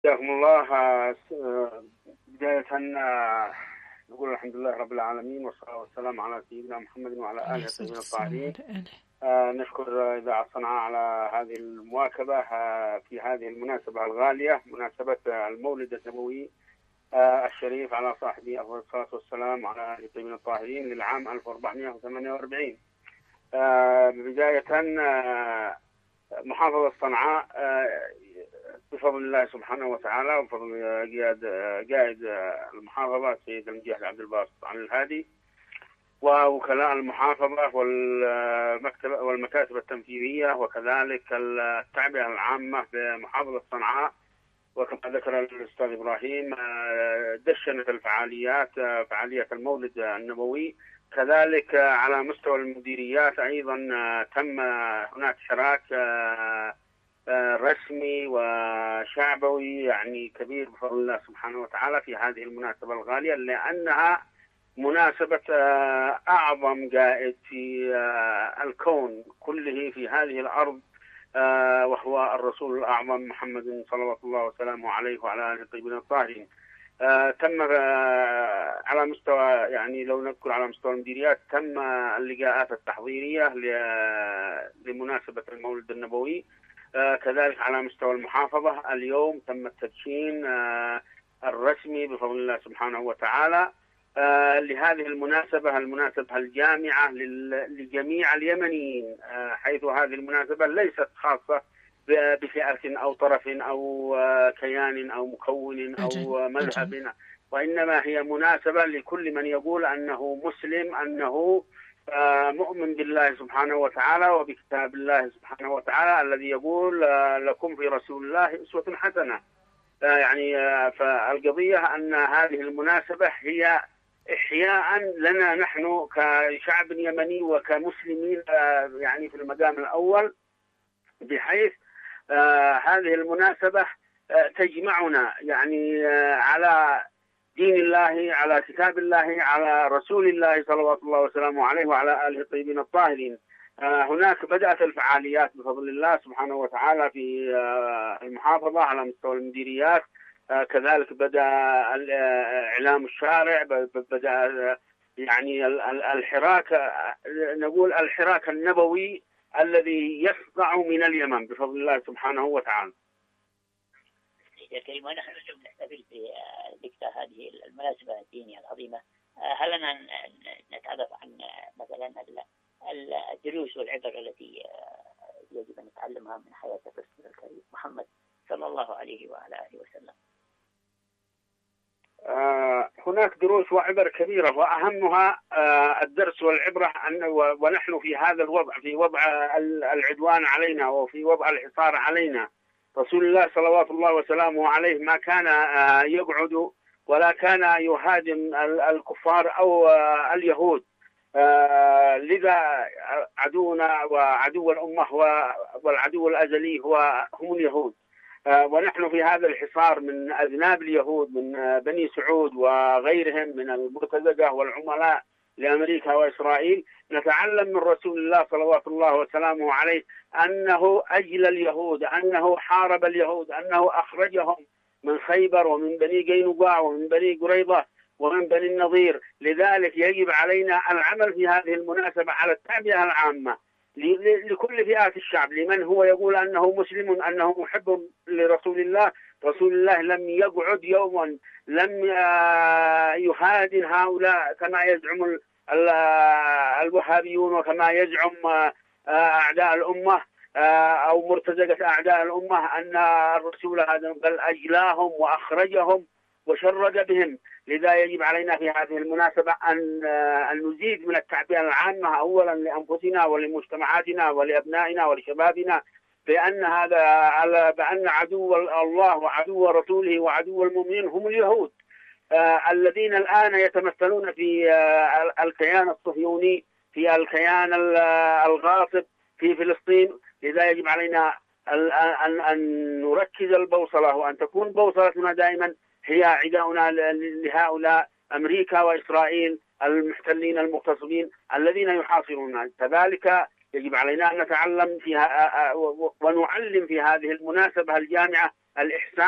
حياكم الله. بداية نقول الحمد لله رب العالمين، والصلاة والسلام على سيدنا محمد وعلى عليه آله الصلاة الطيبين والسلام الطاهرين. على آله. نشكر إذاعة صنعاء على هذه المواكبة في هذه المناسبة الغالية، مناسبة المولد النبوي الشريف على صاحبه أفضل الصلاة والسلام وعلى آله الطيبين الطاهرين للعام 1448. بداية محافظة صنعاء بفضل الله سبحانه وتعالى وبفضل قائد المحافظة السيد المجيد عبد الباسط عن الهادي، ووكلاء المحافظة والمكاتب التنفيذية، وكذلك التعبئة العامة بمحافظة صنعاء. وكما ذكر الأستاذ إبراهيم دشنت الفعاليات، فعالية المولد النبوي. كذلك على مستوى المديريات أيضا تم هناك حراك رسمي وشعبوي يعني كبير بفضل الله سبحانه وتعالى في هذه المناسبة الغالية، لأنها مناسبة أعظم قائد في الكون كله في هذه الأرض، وهو الرسول الأعظم محمد صلوات الله وسلامه عليه وعلى آله الطيبين الطاهرين. تم على مستوى، يعني لو نذكر على مستوى المديريات، تم اللقاءات التحضيرية لمناسبة المولد النبوي. كذلك على مستوى المحافظة اليوم تم التدشين الرسمي بفضل الله سبحانه وتعالى لهذه المناسبة الجامعة لجميع اليمنيين، حيث هذه المناسبة ليست خاصة بفئة أو طرف أو كيان أو مكون أو مذهب، وإنما هي مناسبة لكل من يقول أنه مسلم، أنه مؤمن بالله سبحانه وتعالى وبكتاب الله سبحانه وتعالى الذي يقول لكم في رسول الله أسوة حسنة. يعني فالقضية أن هذه المناسبة هي إحياء لنا نحن كشعب يمني وكمسلمين يعني في المقام الأول، بحيث هذه المناسبة تجمعنا يعني على دين الله، على كتاب الله، على رسول الله صلوات الله وسلامه عليه وعلى آله الطيبين الطاهرين. هناك بدأت الفعاليات بفضل الله سبحانه وتعالى في المحافظة على مستوى المديريات. كذلك بدأ إعلام الشارع، بدأ يعني الحراك، نقول الحراك النبوي الذي يصدع من اليمن بفضل الله سبحانه وتعالى. يا كريم، ونحن نحتفل بذكرى هذه المناسبة الدينية العظيمة. هل لنا نتعرف عن مثلا الدروس والعبر التي يجب أن نتعلمها من حياة الرسول الكريم محمد صلى الله عليه وعلى آله وسلم؟ هناك دروس وعبر كبيرة، وأهمها الدرس والعبرة ونحن في هذا الوضع، في وضع العدوان علينا وفي وضع الحصار علينا. رسول الله صلوات الله وسلامه عليه ما كان يقعد ولا كان يهاجم الكفار أو اليهود. لذا عدونا وعدو الأمة والعدو الأزلي هم اليهود. ونحن في هذا الحصار من أذناب اليهود، من بني سعود وغيرهم من المرتزقة والعملاء لأمريكا وإسرائيل، نتعلم من رسول الله صلوات الله وسلامه عليه أنه أجل اليهود، أنه حارب اليهود، أنه أخرجهم من خيبر ومن بني قينقاع ومن بني قريظة ومن بني النضير. لذلك يجب علينا العمل في هذه المناسبة على التعبئة العامة لكل فئات الشعب، لمن هو يقول أنه مسلم، أنه محب لرسول الله. رسول الله لم يقعد يوما، لم يهادن هؤلاء كما يزعم الوهابيون وكما يزعم أعداء الأمة أو مرتزقة أعداء الأمة أن الرسول هذا بل أجلاهم وأخرجهم وشرد بهم. لذا يجب علينا في هذه المناسبة أن نزيد من التعبئة العامة، أولا لأنفسنا ولمجتمعاتنا ولأبنائنا ولشبابنا، بأن عدو الله وعدو رسوله وعدو المؤمنين هم اليهود، الذين الآن يتمثلون في الكيان الصهيوني، في الكيان الغاصب في فلسطين. لذا يجب علينا أن نركز البوصلة، وأن تكون بوصلتنا دائما هي عداؤنا لهؤلاء أمريكا وإسرائيل المحتلين المغتصبين الذين يحاصروننا. كذلك يجب علينا أن نتعلم فيها ونعلم في هذه المناسبة الجامعة الإحسان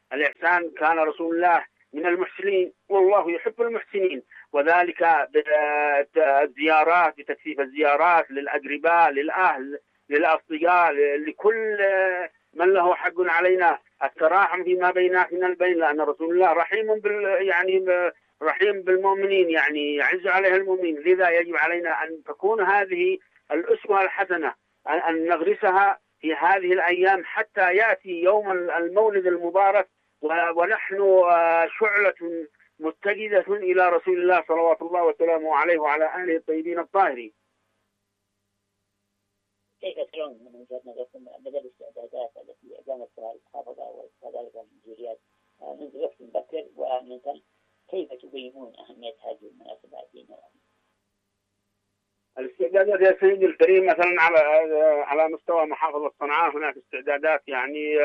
الإحسان كان رسول الله من المحسنين، والله يحب المحسنين، وذلك بالزيارات، بتكثيف الزيارات للأقرباء، للأهل، للأصدقاء، لكل من له حق علينا، التراحم فيما بيننا من البين، لأن رسول الله رحيم رحيم بالمؤمنين، يعني يعز عليه المؤمنين. لذا يجب علينا أن تكون هذه الأسوة الحسنة أن نغرسها في هذه الأيام حتى يأتي يوم المولد المبارك ونحن شعلة متجدة إلى رسول الله صلوات الله وسلامه عليه وعلى آله الطيبين الطاهرين. كيف ترون من وجهة نظركم مدى الاستعدادات التي أقامتها المحافظة وكذلك المديريات منذ وقت مبكر، ومن كيف تبينون أهمية هذه المناسبات؟ الاستعدادات يا سيدي الكريم مثلا على مستوى محافظة صنعاء هناك استعدادات يعني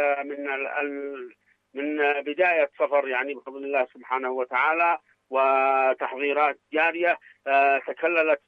من بداية صفر يعني بفضل الله سبحانه وتعالى، وتحضيرات جارية تكللت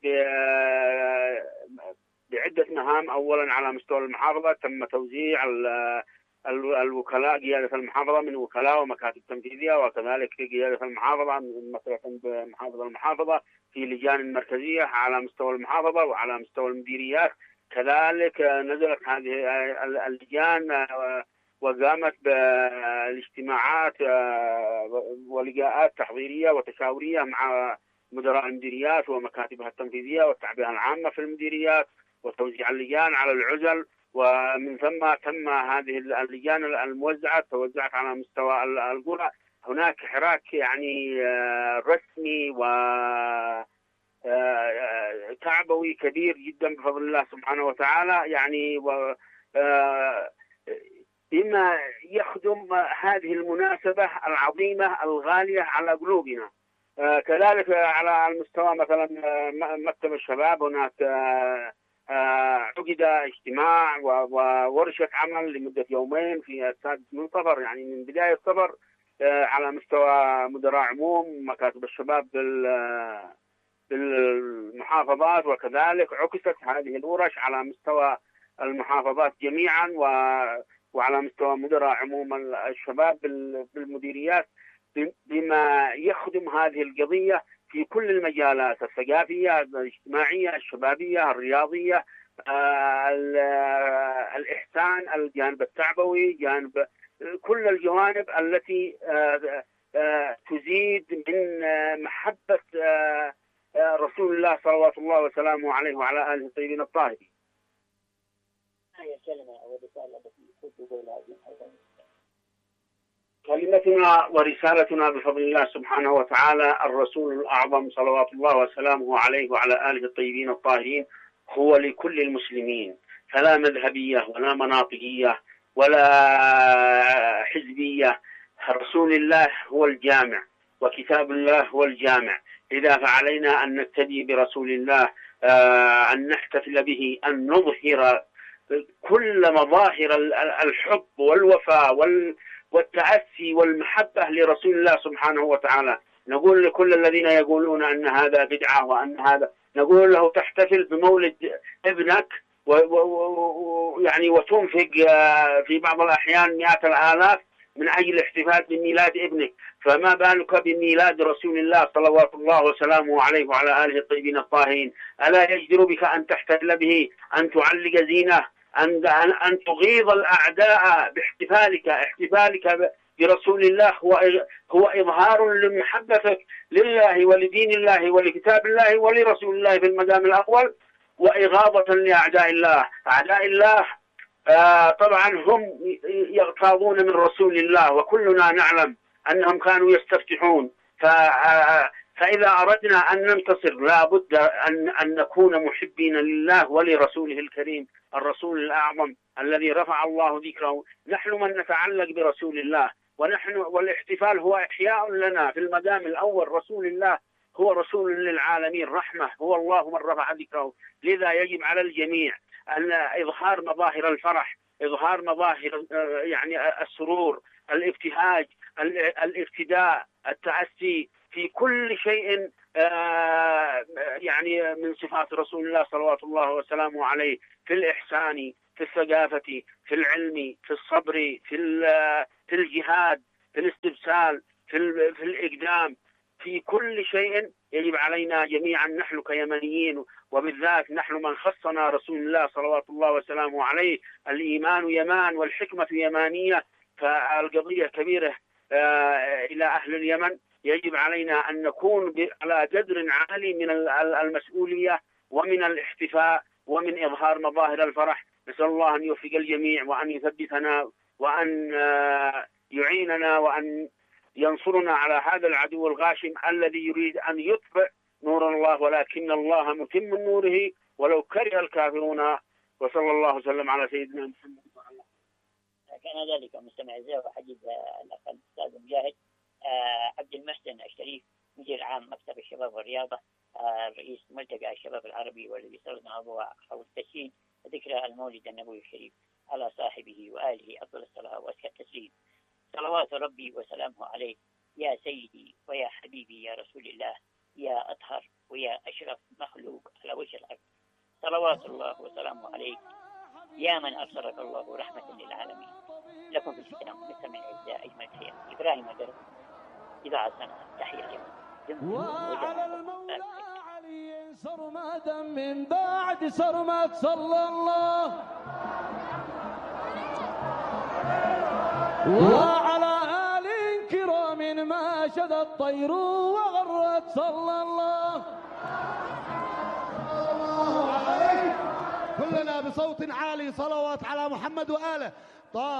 بعدة مهام. أولا على مستوى المحافظة تم توزيع الوكلاء قيادة المحافظة من وكلاء ومكاتب تنفيذية، وكذلك قيادة المحافظة مثلا بمحافظة المحافظة في لجان مركزية على مستوى المحافظة وعلى مستوى المديريات. كذلك نزلت هذه اللجان وقامت بالاجتماعات ولقاءات تحضيرية وتشاورية مع مدراء المديريات ومكاتبها التنفيذية والتعبئة العامة في المديريات وتوزيع اللجان على العزل، ومن ثم تم هذه اللجان الموزعة توزعت على مستوى القرى. هناك حراك يعني رسمي وتعبوي كبير جدا بفضل الله سبحانه وتعالى، يعني بما يخدم هذه المناسبة العظيمة الغالية على قلوبنا. كذلك على المستوى مثلا مكتب الشباب هناك عقد اجتماع وورشة عمل لمدة يومين في السادس من صفر، يعني من بداية صفر، على مستوى مدراء عموم مكاتب الشباب بالمحافظات، وكذلك عكست هذه الورش على مستوى المحافظات جميعا وعلى مستوى مدراء عموم الشباب بالمديريات بما يخدم هذه القضية في كل المجالات الثقافية، الاجتماعية، الشبابية، الرياضية، الإحسان، الجانب التعبوي، جانب كل الجوانب التي تزيد من محبة رسول الله صلوات الله وسلامه عليه وعلى آله الطيبين الطاهرين. كلمتنا ورسالتنا بفضل الله سبحانه وتعالى الرسول الأعظم صلوات الله وسلامه عليه وعلى آله الطيبين الطاهرين هو لكل المسلمين، فلا مذهبية ولا مناطقية ولا حزبية. رسول الله هو الجامع وكتاب الله هو الجامع، إذا فعلينا أن نقتدي برسول الله، أن نحتفل به، أن نظهر كل مظاهر الحب والوفاء والتأسي والمحبة لرسول الله سبحانه وتعالى. نقول لكل الذين يقولون أن هذا بدعة وأن هذا، نقول له تحتفل بمولد ابنك يعني وتنفق في بعض الأحيان مئات الآلاف من أجل الاحتفال بميلاد ابنك، فما بالك بميلاد رسول الله صلوات الله وسلامه عليه وعلى آله الطيبين الطاهرين؟ ألا يجدر بك أن تحتفل به، أن تعلق زينه، أن تغيظ الأعداء باحتفالك؟ احتفالك برسول الله هو إظهار لمحبتك لله ولدين الله ولكتاب الله ولرسول الله في المقام الأول، وإغاظة لأعداء الله. أعداء الله طبعا هم يغتاظون من رسول الله، وكلنا نعلم أنهم كانوا يستفتحون. فإذا أردنا أن ننتصر لا بد أن نكون محبين لله ولرسوله الكريم الرسول الأعظم الذي رفع الله ذكره. نحن من نتعلق برسول الله، والاحتفال هو إحياء لنا في المقام الأول. رسول الله هو رسول للعالمين رحمة، هو الله من رفع ذكره. لذا يجب على الجميع أن إظهار مظاهر الفرح، إظهار مظاهر يعني السرور، الابتهاج، الافتداء، التأسي في كل شيء يعني من صفات رسول الله صلوات الله وسلامه عليه، في الإحسان، في الثقافة، في العلم، في الصبر، في الجهاد، في الاستبسال، في الإقدام، في كل شيء يجب علينا جميعا نحن كيمنيين، وبالذات نحن من خصنا رسول الله صلوات الله وسلامه عليه: الإيمان يمان والحكمة يمانية. فالقضية كبيرة إلى أهل اليمن. يجب علينا أن نكون على قدر عالي من المسؤولية ومن الاحتفاء ومن إظهار مظاهر الفرح. نسأل الله أن يوفق الجميع وأن يثبتنا وأن يعيننا وأن ينصرنا على هذا العدو الغاشم الذي يريد أن يطفئ نور الله، ولكن الله متم نوره ولو كره الكافرون. وصلى الله وسلم على سيدنا محمد. كان ذلك مستمع الزاوية حديث الأخ الأستاذ مجاهد عبد المحسن الشريف، مدير عام مكتب الشباب والرياضة، رئيس ملتقى الشباب العربي، والذي سرد موضوع حول تسجيل ذكرى المولد النبوي الشريف على صاحبه وآله أفضل الصلاة وأزكى التسليم. صلوات ربي وسلامه عليه يا سيدي ويا حبيبي يا رسول الله، يا أطهر ويا أشرف مخلوق على وجه الأرض. صلوات الله وسلامه عليك يا من أرسلك الله رحمة للعالمين. لكم في الختام مستمع الأعزاء أجمل تحية إبراهيم الدرب، إذاعة سنة تحية اليوم. وعلى المولى علي سرمدا من بعد سرمد صلى الله، وعلى آل كرام ما شد الطير وغرت صلى الله. كلنا بصوت عالي صلوات على محمد وآله.